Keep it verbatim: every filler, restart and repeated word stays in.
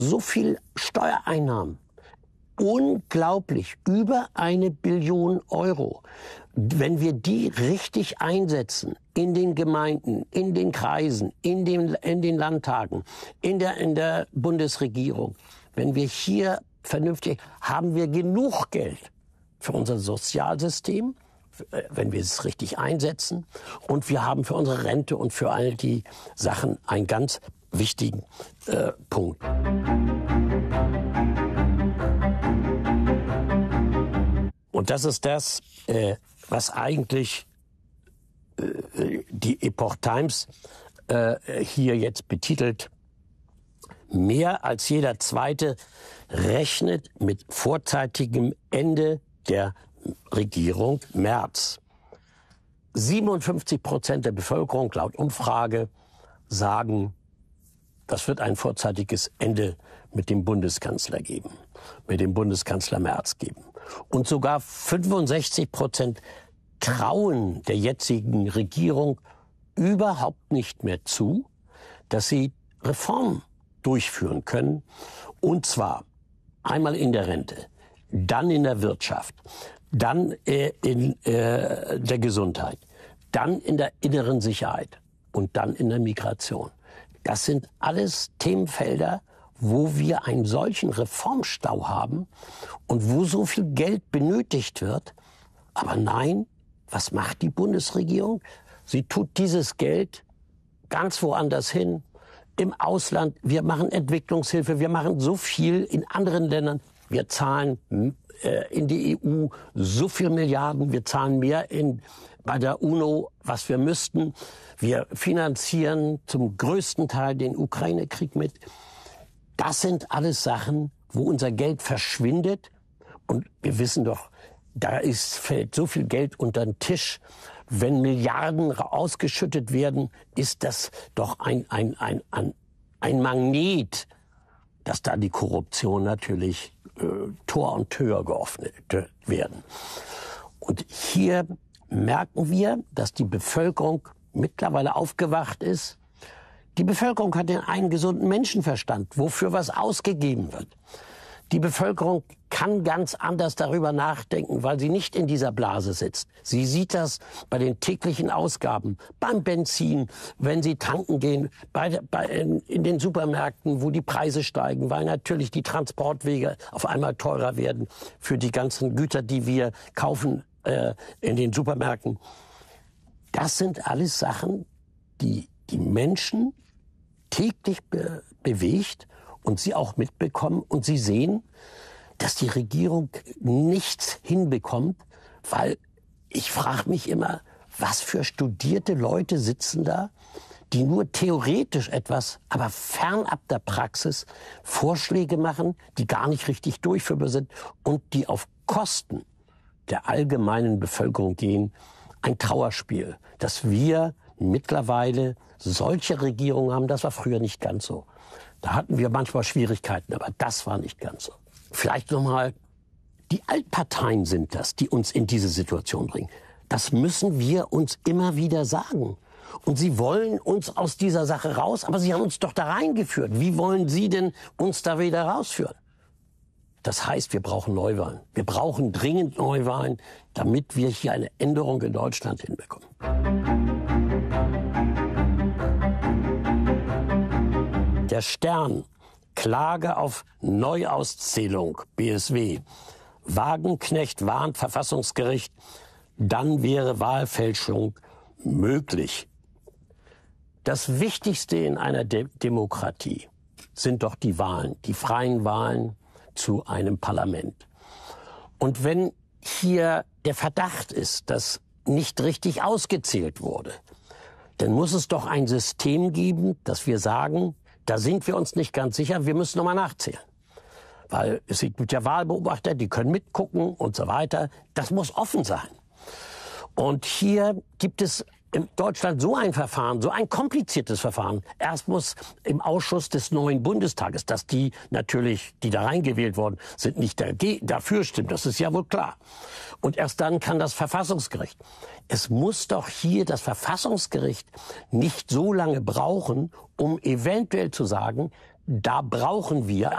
so viel Steuereinnahmen. Unglaublich, über eine Billion Euro. Wenn wir die richtig einsetzen, in den Gemeinden, in den Kreisen, in den, in den Landtagen, in der, in der Bundesregierung, wenn wir hier vernünftig, haben wir genug Geld für unser Sozialsystem, wenn wir es richtig einsetzen. Und wir haben für unsere Rente und für all die Sachen einen ganz wichtigen äh, Punkt. Und das ist das, äh, was eigentlich äh, die Epoch Times äh, hier jetzt betitelt. Mehr als jeder Zweite rechnet mit vorzeitigem Ende der Regierung Merz. siebenundfünfzig Prozent der Bevölkerung laut Umfrage sagen, das wird ein vorzeitiges Ende mit dem Bundeskanzler geben, mit dem Bundeskanzler Merz geben. Und sogar fünfundsechzig Prozent trauen der jetzigen Regierung überhaupt nicht mehr zu, dass sie Reformen durchführen können. Und zwar einmal in der Rente, dann in der Wirtschaft, dann äh, in äh, der Gesundheit, dann in der inneren Sicherheit und dann in der Migration. Das sind alles Themenfelder, wo wir einen solchen Reformstau haben und wo so viel Geld benötigt wird. Aber nein, was macht die Bundesregierung? Sie tut dieses Geld ganz woanders hin, im Ausland. Wir machen Entwicklungshilfe, wir machen so viel in anderen Ländern. Wir zahlen äh, in die E U so viel Milliarden, wir zahlen mehr in, bei der UNO, was wir müssten. Wir finanzieren zum größten Teil den Ukraine-Krieg mit. Das sind alles Sachen, wo unser Geld verschwindet. Und wir wissen doch, da ist, fällt so viel Geld unter den Tisch. Wenn Milliarden ausgeschüttet werden, ist das doch ein, ein, ein, ein, ein Magnet, dass da die Korruption natürlich äh, Tor und Tür geöffnet werden. Und hier merken wir, dass die Bevölkerung mittlerweile aufgewacht ist. Die Bevölkerung hat einen gesunden Menschenverstand, wofür was ausgegeben wird. Die Bevölkerung kann ganz anders darüber nachdenken, weil sie nicht in dieser Blase sitzt. Sie sieht das bei den täglichen Ausgaben, beim Benzin, wenn sie tanken gehen, bei, bei, in, in den Supermärkten, wo die Preise steigen, weil natürlich die Transportwege auf einmal teurer werden für die ganzen Güter, die wir kaufen äh, in den Supermärkten. Das sind alles Sachen, die die Menschen täglich be bewegt und sie auch mitbekommen. Und sie sehen, dass die Regierung nichts hinbekommt, weil ich frage mich immer, was für studierte Leute sitzen da, die nur theoretisch etwas, aber fernab der Praxis Vorschläge machen, die gar nicht richtig durchführbar sind und die auf Kosten der allgemeinen Bevölkerung gehen. Ein Trauerspiel, dass wir mittlerweile solche Regierungen haben. Das war früher nicht ganz so. Da hatten wir manchmal Schwierigkeiten, aber das war nicht ganz so. Vielleicht nochmal, die Altparteien sind das, die uns in diese Situation bringen. Das müssen wir uns immer wieder sagen. Und sie wollen uns aus dieser Sache raus, aber sie haben uns doch da reingeführt. Wie wollen sie denn uns da wieder rausführen? Das heißt, wir brauchen Neuwahlen. Wir brauchen dringend Neuwahlen, damit wir hier eine Änderung in Deutschland hinbekommen. Der Stern, Klage auf Neuauszählung, B S W. Wagenknecht warnt Verfassungsgericht, dann wäre Wahlfälschung möglich. Das Wichtigste in einer De- Demokratie sind doch die Wahlen, die freien Wahlen zu einem Parlament. Und wenn hier der Verdacht ist, dass nicht richtig ausgezählt wurde, dann muss es doch ein System geben, dass wir sagen, da sind wir uns nicht ganz sicher, wir müssen nochmal nachzählen. Weil es gibt ja Wahlbeobachter, die können mitgucken und so weiter. Das muss offen sein. Und hier gibt es in Deutschland so ein Verfahren, so ein kompliziertes Verfahren. Erst muss im Ausschuss des neuen Bundestages, dass die natürlich, die da reingewählt worden sind, nicht dafür stimmen. Das ist ja wohl klar. Und erst dann kann das Verfassungsgericht. Es muss doch hier das Verfassungsgericht nicht so lange brauchen, um eventuell zu sagen, da brauchen wir